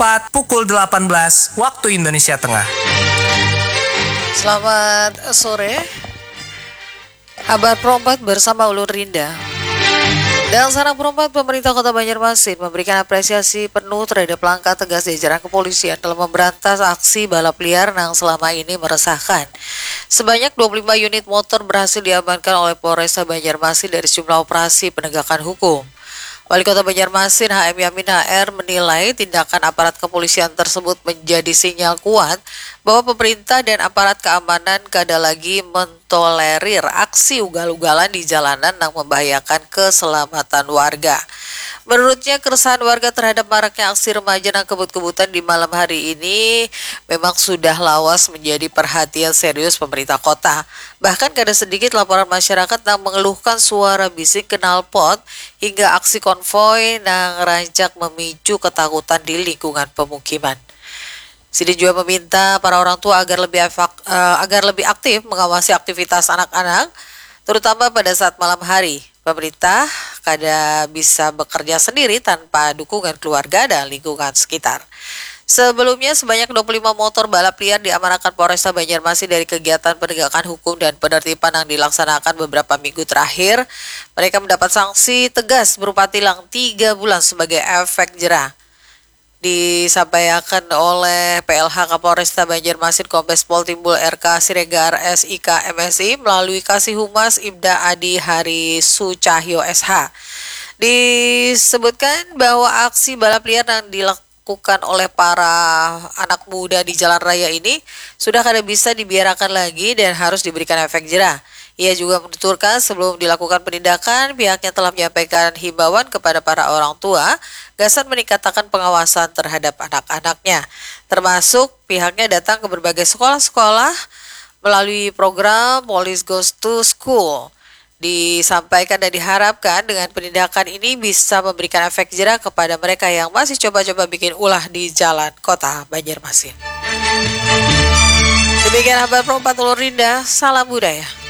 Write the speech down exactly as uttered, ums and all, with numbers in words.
Perempat pukul delapan belas waktu Indonesia Tengah. Selamat sore. Kabar Perempat bersama Ulur Rinda. Dalam Sarang Perempat, pemerintah Kota Banjarmasin memberikan apresiasi penuh terhadap langkah tegas jajaran kepolisian dalam memberantas aksi balap liar yang selama ini meresahkan. Sebanyak dua puluh lima unit motor berhasil diamankan oleh Polresta Banjarmasin dari sejumlah operasi penegakan hukum. Wali Kota Banjarmasin H M Yamin H R menilai tindakan aparat kepolisian tersebut menjadi sinyal kuat bahwa pemerintah dan aparat keamanan kada lagi mentolerir aksi ugal-ugalan di jalanan yang membahayakan keselamatan warga. Menurutnya, keresahan warga terhadap maraknya aksi remaja yang kebut-kebutan di malam hari ini memang sudah lawas menjadi perhatian serius pemerintah kota. Bahkan kada sedikit laporan masyarakat yang mengeluhkan suara bising knalpot hingga aksi konvoi yang rancak memicu ketakutan di lingkungan pemukiman. Sidi juga meminta para orang tua agar lebih efak, uh, agar lebih aktif mengawasi aktivitas anak-anak, terutama pada saat malam hari. Pemerintah kada bisa bekerja sendiri tanpa dukungan keluarga dan lingkungan sekitar. Sebelumnya, sebanyak dua puluh lima motor balap liar diamankan Polresta Banjarmasin dari kegiatan penegakan hukum dan penertiban yang dilaksanakan beberapa minggu terakhir. Mereka mendapat sanksi tegas berupa tilang tiga bulan sebagai efek jera. Disampaikan oleh P L H Kapolresta Banjarmasin Kombes Pol Timbul R K Siregar S I K M S I melalui Kasih Humas Ibda Adi Hari Sucahyo S H. Disebutkan bahwa aksi balap liar yang dilakukan oleh para anak muda di jalan raya ini sudah kada bisa dibiarkan lagi dan harus diberikan efek jera. Ia juga menuturkan sebelum dilakukan penindakan, pihaknya telah menyampaikan himbauan kepada para orang tua gasan meningkatkan pengawasan terhadap anak-anaknya. Termasuk pihaknya datang ke berbagai sekolah-sekolah melalui program Police Goes to School. Disampaikan dan diharapkan dengan penindakan ini bisa memberikan efek jera kepada mereka yang masih coba-coba bikin ulah di jalan kota Banjarmasin. Demikian kabar Perempat Ulur Rinda, salam budaya.